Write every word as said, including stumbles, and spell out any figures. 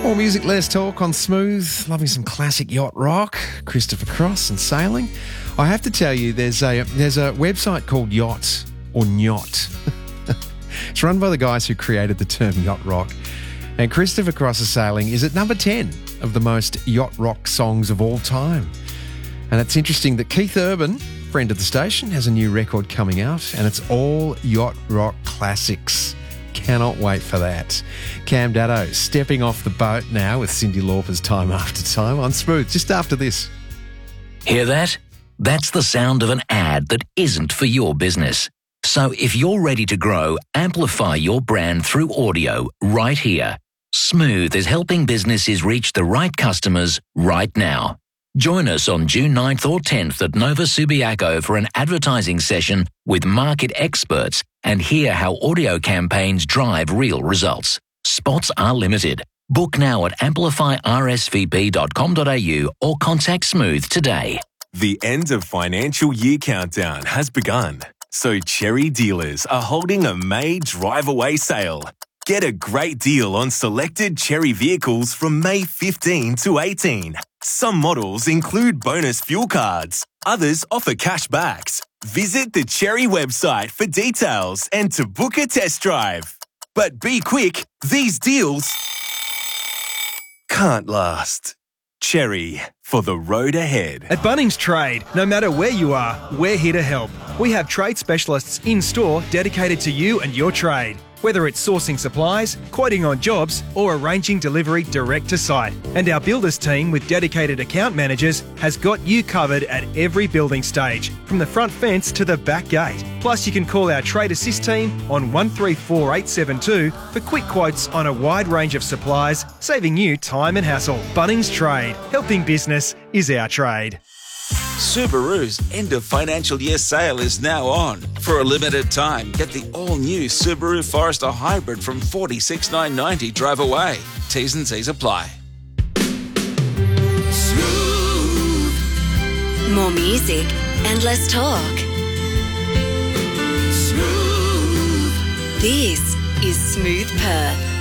More music, less talk on Smooth. Loving some classic yacht rock, Christopher Cross and sailing. I have to tell you, there's a there's a website called Yacht or Nyot. It's run by the guys who created the term yacht rock. And Christopher Cross's Sailing is at number ten of the most yacht rock songs of all time. And it's interesting that Keith Urban, friend of the station, has a new record coming out, and it's all yacht rock classics. Cannot wait for that. Cam Daddo stepping off the boat now with Cyndi Lauper's Time After Time on Smooth, just after this. Hear that? That's the sound of an ad that isn't for your business. So if you're ready to grow, amplify your brand through audio right here. Smooth is helping businesses reach the right customers right now. Join us on June ninth or tenth at Nova Subiaco for an advertising session with market experts and hear how audio campaigns drive real results. Spots are limited. Book now at amplify r s v p dot com dot a u or contact Smooth today. The end of financial year countdown has begun, so Cherry dealers are holding a May drive-away sale. Get a great deal on selected Cherry vehicles from May fifteenth to eighteenth. Some models include bonus fuel cards. Others offer cash backs. Visit the Cherry website for details and to book a test drive. But be quick, these deals can't last. Cherry, for the road ahead. At Bunnings Trade, no matter where you are, we're here to help. We have trade specialists in store dedicated to you and your trade. Whether it's sourcing supplies, quoting on jobs, or arranging delivery direct to site. And our builders team with dedicated account managers has got you covered at every building stage, from the front fence to the back gate. Plus, you can call our Trade Assist team on one three four eight seven two for quick quotes on a wide range of supplies, saving you time and hassle. Bunnings Trade. Helping business is our trade. Subaru's end of financial year sale is now on. For a limited time, get the all-new Subaru Forester Hybrid from forty-six thousand nine hundred ninety drive away. T's and C's apply. Smooth. More music and less talk. Smooth. This is Smooth Perth.